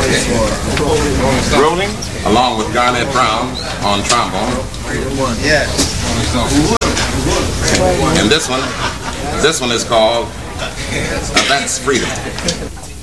Rolling. Along with Garnett Brown on trombone. And this one is called That's Freedom.